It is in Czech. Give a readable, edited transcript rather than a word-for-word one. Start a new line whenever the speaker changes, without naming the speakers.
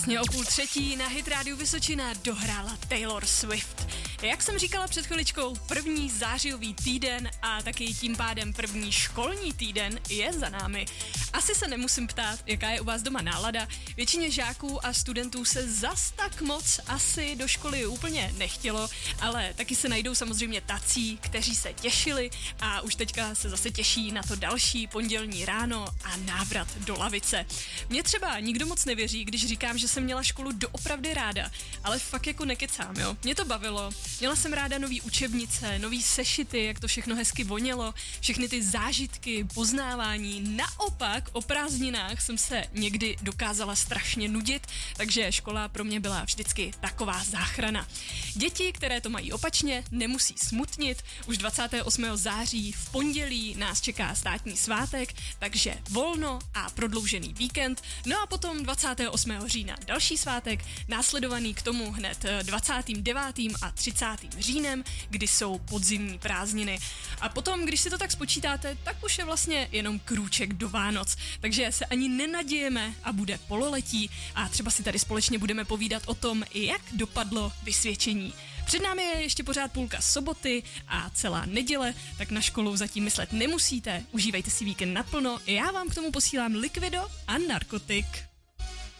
O 2:30 na Hit Radio Vysočina dohrála Taylor Swift. Jak jsem říkala před chviličkou, první zářijový týden a taky tím pádem první školní týden je za námi. Asi se nemusím ptát, jaká je u vás doma nálada. Většině žáků a studentů se zas tak moc asi do školy úplně nechtělo, ale taky se najdou samozřejmě tací, kteří se těšili a už teďka se zase těší na to další pondělní ráno a návrat do lavice. Mně třeba nikdo moc nevěří, když říkám, že jsem měla školu doopravdy ráda, ale fakt jako nekecám, jo. Mě to bavilo, měla jsem ráda nový učebnice, nový sešity, jak to všechno hezky vonělo, všechny ty zážitky, poznávání. Naopak o prázdninách jsem se někdy dokázala strašně nudit, takže škola pro mě byla vždycky taková záchrana. Děti, které to mají opačně, nemusí smutnit, už 28. září v pondělí nás čeká státní svátek, takže volno a prodloužený víkend, no a potom 28. října další svátek, následovaný k tomu hned 29. a 30. říjnem, kdy jsou podzimní prázdniny. A potom, když si to tak spočítáte, tak už je vlastně jenom krůček do Vánoc, takže se ani nenadějeme a bude pololetí a třeba si tady společně budeme povídat o tom, jak dopadlo vysvědčení. Před námi je ještě pořád půlka soboty a celá neděle, tak na školu zatím myslet nemusíte, užívejte si víkend naplno, já vám k tomu posílám Liquido a Narkotik.